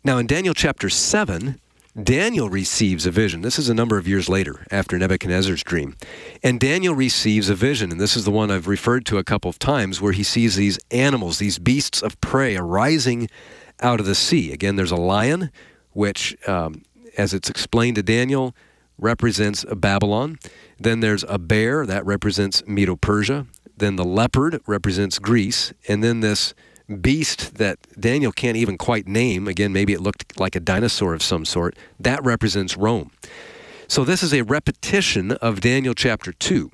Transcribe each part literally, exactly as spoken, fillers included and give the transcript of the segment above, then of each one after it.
Now in Daniel chapter seven, Daniel receives a vision. This is a number of years later, after Nebuchadnezzar's dream. And Daniel receives a vision, and this is the one I've referred to a couple of times, where he sees these animals, these beasts of prey arising out of the sea. Again, there's a lion, which, um, as it's explained to Daniel, represents Babylon. Then there's a bear, that represents Medo-Persia. Then the leopard represents Greece. And then this beast that Daniel can't even quite name, again, maybe it looked like a dinosaur of some sort, that represents Rome. So this is a repetition of Daniel chapter two.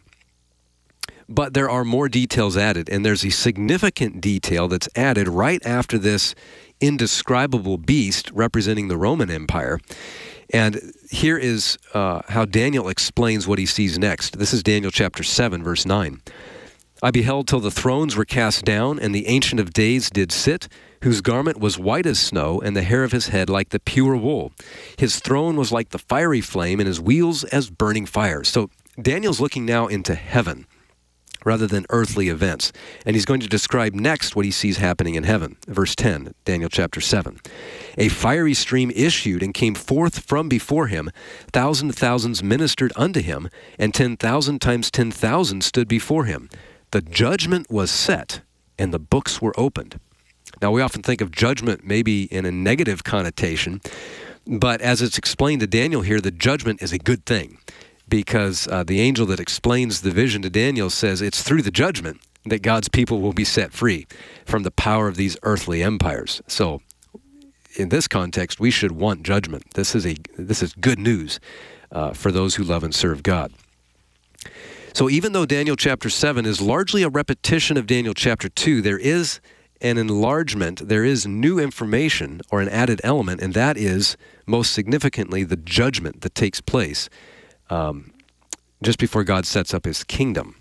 But there are more details added, and there's a significant detail that's added right after this indescribable beast representing the Roman Empire. And here is uh, how Daniel explains what he sees next. This is Daniel chapter seven, verse nine. I beheld till the thrones were cast down, and the Ancient of Days did sit, whose garment was white as snow, and the hair of his head like the pure wool. His throne was like the fiery flame, and his wheels as burning fire. So Daniel's looking now into heaven rather than earthly events. And he's going to describe next what he sees happening in heaven. Verse ten, Daniel chapter seven. A fiery stream issued and came forth from before him. Thousand thousands ministered unto him, and ten thousand times ten thousand stood before him. The judgment was set, and the books were opened. Now, we often think of judgment maybe in a negative connotation, but as it's explained to Daniel here, the judgment is a good thing, because uh, the angel that explains the vision to Daniel says it's through the judgment that God's people will be set free from the power of these earthly empires. So, in this context, we should want judgment. This is a this is good news uh, for those who love and serve God. So even though Daniel chapter seven is largely a repetition of Daniel chapter two, there is an enlargement, there is new information or an added element, and that is, most significantly, the judgment that takes place um, just before God sets up his kingdom.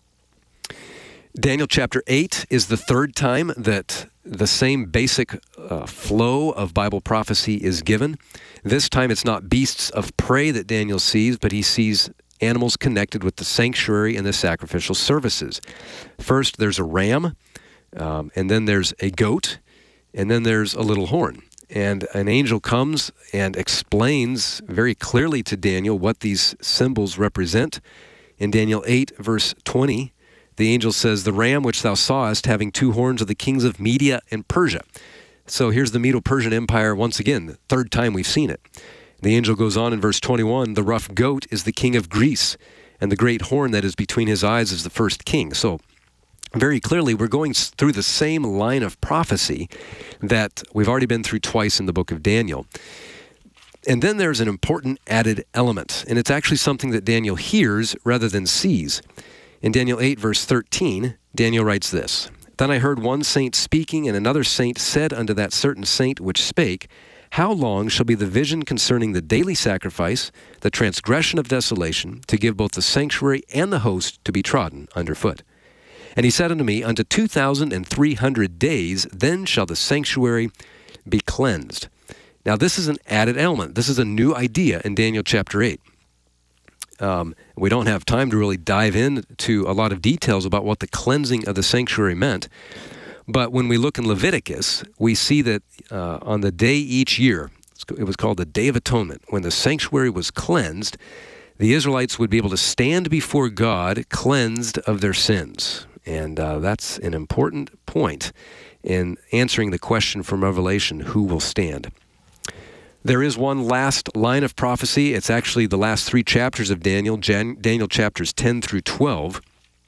Daniel chapter eight is the third time that the same basic uh, flow of Bible prophecy is given. This time it's not beasts of prey that Daniel sees, but he sees animals connected with the sanctuary and the sacrificial services. First, there's a ram, um, and then there's a goat, and then there's a little horn. And an angel comes and explains very clearly to Daniel what these symbols represent. In Daniel eight, verse twenty, the angel says, "The ram which thou sawest, having two horns, of the kings of Media and Persia." So here's the Medo-Persian Empire once again, the third time we've seen it. The angel goes on in verse twenty-one, "The rough goat is the king of Greece, and the great horn that is between his eyes is the first king." So very clearly, we're going through the same line of prophecy that we've already been through twice in the book of Daniel. And then there's an important added element, and it's actually something that Daniel hears rather than sees. In Daniel eight, verse thirteen, Daniel writes this, "Then I heard one saint speaking, and another saint said unto that certain saint which spake, How long shall be the vision concerning the daily sacrifice, the transgression of desolation, to give both the sanctuary and the host to be trodden under foot? And he said unto me, Unto two thousand and three hundred days, then shall the sanctuary be cleansed." Now this is an added element. This is a new idea in Daniel chapter eight. Um, we don't have time to really dive into a lot of details about what the cleansing of the sanctuary meant. But when we look in Leviticus, we see that uh, on the day each year, it was called the Day of Atonement, when the sanctuary was cleansed, the Israelites would be able to stand before God cleansed of their sins. And uh, that's an important point in answering the question from Revelation, who will stand? There is one last line of prophecy. It's actually the last three chapters of Daniel, Jan- Daniel chapters ten through twelve.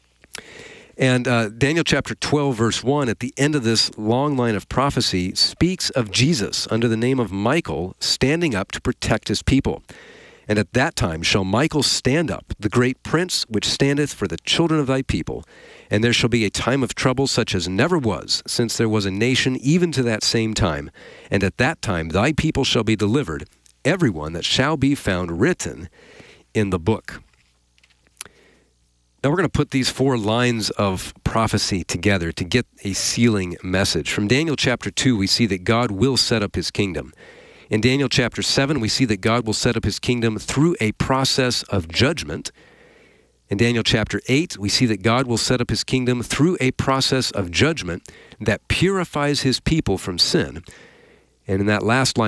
And uh, Daniel chapter twelve, verse one, at the end of this long line of prophecy, speaks of Jesus under the name of Michael standing up to protect his people. And at that time shall Michael stand up, the great prince which standeth for the children of thy people. And there shall be a time of trouble such as never was, since there was a nation even to that same time. And at that time thy people shall be delivered, every one that shall be found written in the book. Now we're going to put these four lines of prophecy together to get a sealing message. From Daniel chapter two, we see that God will set up his kingdom. In Daniel chapter seven, we see that God will set up his kingdom through a process of judgment. In Daniel chapter eight, we see that God will set up his kingdom through a process of judgment that purifies his people from sin. And in that last line,